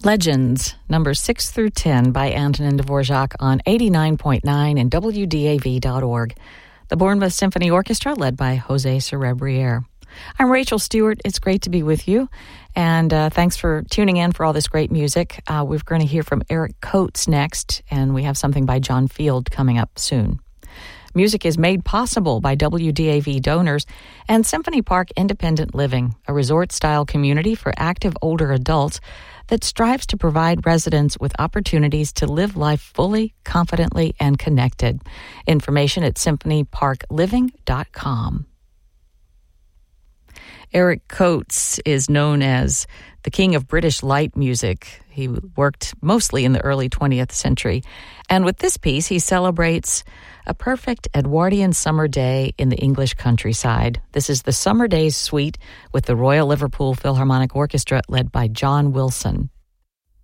Legends, numbers 6 through 10 by Antonin Dvorak on 89.9 and WDAV.org. The Bournemouth Symphony Orchestra, led by Jose Cerebriere. I'm Rachel Stewart. It's great to be with you, and thanks for tuning in for all this great music. We're going to hear from Eric Coates next, and we have something by John Field coming up soon. Music is made possible by WDAV donors and Symphony Park Independent Living, a resort-style community for active older adults that strives to provide residents with opportunities to live life fully, confidently, and connected. Information at symphonyparkliving.com. Eric Coates is known as the king of British light music. He worked mostly in the early 20th century. And with this piece, he celebrates a perfect Edwardian summer day in the English countryside. This is the Summer Days Suite with the Royal Liverpool Philharmonic Orchestra, led by John Wilson.